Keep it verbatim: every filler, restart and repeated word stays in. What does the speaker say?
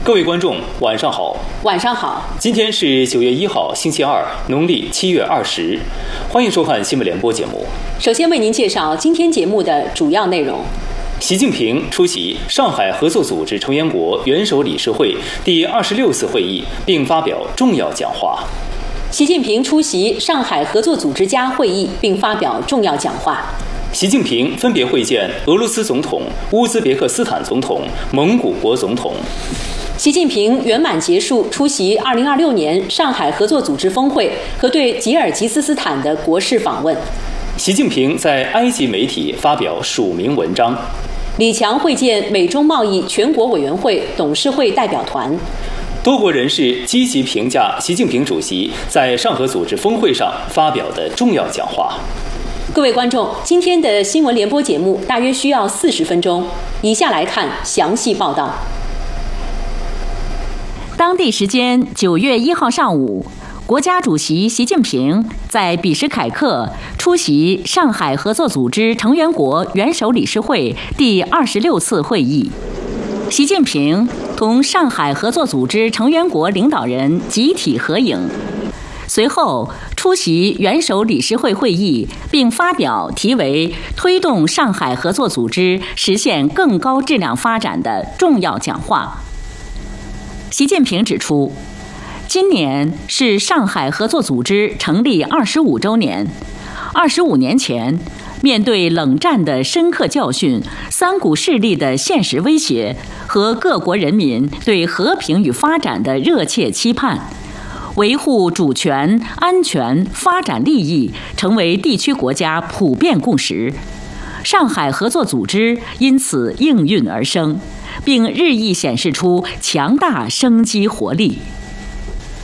各位观众，晚上好。 晚上好。 今天是九月一号，星期二，农历七月二十。欢迎收看新闻联播节目。 首先为您介绍今天节目的主要内容。 习近平出席上海合作组织成员国元首理事会第二十六次会议，并发表重要讲话。 习近平出席上海合作组织家会议，并发表重要讲话。 习近平分别会见俄罗斯总统、乌兹别克斯坦总统、蒙古国总统。 习近平圆满结束出席二零二六年上海合作组织峰会和对吉尔吉斯斯坦的国事访问。 习近平在埃及媒体发表署名文章。 李强会见美中贸易全国委员会董事会代表团。 多国人士积极评价习近平主席在上合组织峰会上发表的重要讲话。 各位观众，今天的新闻联播节目大约需要四十分钟，以下来看详细报道。 当地时间九月一号上午，国家主席习近平在比什凯克出席上海合作组织成员国元首理事会第二十六次会议。习近平同上海合作组织成员国领导人集体合影，随后出席元首理事会会议，并发表题为“推动上海合作组织实现更高质量发展”的重要讲话。习近平指出，今年是上海合作组织成立二十五周年。二十五年前，面对冷战的深刻教训、三股势力的现实威胁和各国人民对和平与发展的热切期盼，维护主权、安全、发展利益成为地区国家普遍共识。上海合作组织因此应运而生，并日益显示出强大生机活力。